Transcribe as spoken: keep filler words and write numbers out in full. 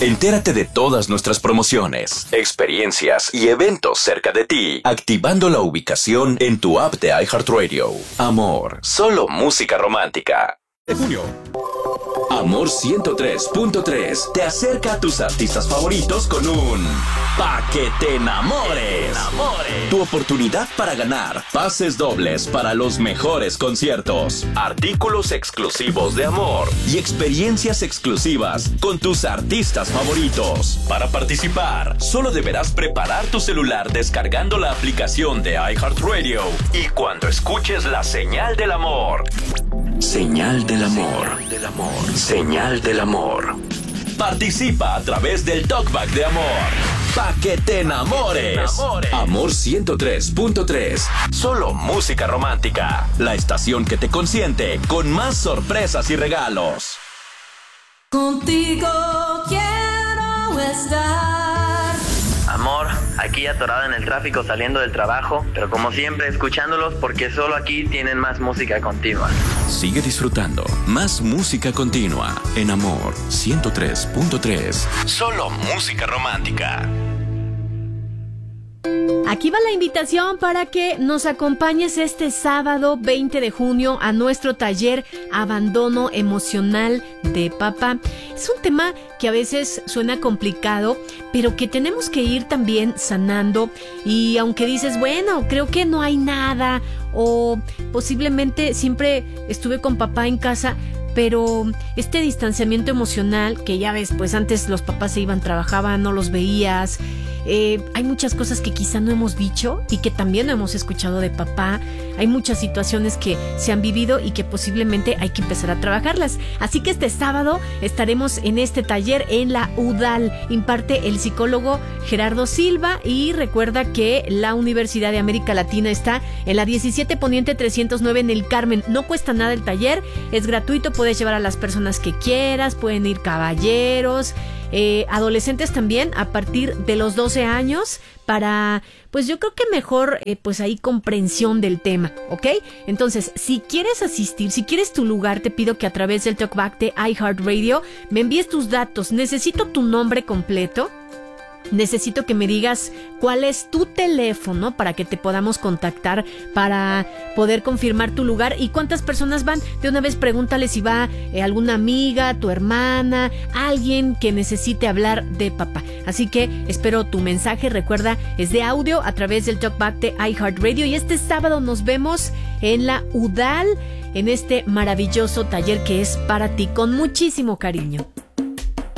Entérate de todas nuestras promociones, experiencias y eventos cerca de ti, activando la ubicación en tu app de iHeartRadio. Amor, solo música romántica. De junio. Amor ciento tres punto tres te acerca a tus artistas favoritos con un Pa' que te enamores. enamores. Tu oportunidad para ganar pases dobles para los mejores conciertos, artículos exclusivos de Amor y experiencias exclusivas con tus artistas favoritos. Para participar, solo deberás preparar tu celular descargando la aplicación de iHeartRadio y cuando escuches la señal del amor. Señal del amor. Señal del amor. Señal del amor. Participa a través del Talkback de Amor. Pa' que te enamores. enamores. Amor ciento tres punto tres. Solo música romántica. La estación que te consiente con más sorpresas y regalos. Contigo quiero estar. Amor, aquí atorado en el tráfico saliendo del trabajo, pero como siempre escuchándolos porque solo aquí tienen más música continua. Sigue disfrutando más música continua en Amor ciento tres punto tres. Solo música romántica. Aquí va la invitación para que nos acompañes este sábado veinte de junio a nuestro taller Abandono Emocional de Papá. Es un tema que a veces suena complicado, pero que tenemos que ir también sanando. Y aunque dices, bueno, creo que no hay nada, o posiblemente siempre estuve con papá en casa, pero este distanciamiento emocional, que ya ves, pues antes los papás se iban, trabajaban, no los veías. Eh, hay muchas cosas que quizá no hemos dicho y que también no hemos escuchado de papá. Hay muchas situaciones que se han vivido y que posiblemente hay que empezar a trabajarlas. Así que este sábado estaremos en este taller en la U D A L. Imparte el psicólogo Gerardo Silva, y recuerda que la Universidad de América Latina está en la diecisiete Poniente trescientos nueve en el Carmen. No cuesta nada el taller, es gratuito, puedes llevar a las personas que quieras, pueden ir caballeros, Eh, adolescentes también a partir de los doce años, para, pues yo creo que mejor, eh, pues ahí comprensión del tema, ¿ok? Entonces, si quieres asistir, si quieres tu lugar, te pido que a través del Talkback de iHeartRadio me envíes tus datos. Necesito tu nombre completo. Necesito que me digas cuál es tu teléfono para que te podamos contactar, para poder confirmar tu lugar y cuántas personas van. De una vez pregúntale si va eh, alguna amiga, tu hermana, alguien que necesite hablar de papá. Así que espero tu mensaje. Recuerda, es de audio a través del Talkback de iHeartRadio, y este sábado nos vemos en la U D A L en este maravilloso taller que es para ti, con muchísimo cariño.